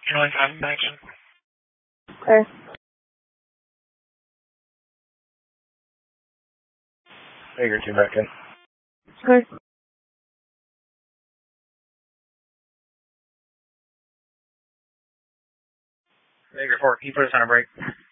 Airline 5, thanks. Okay. Figure 2 back in. Okay. Figure 4, can you put us on a break?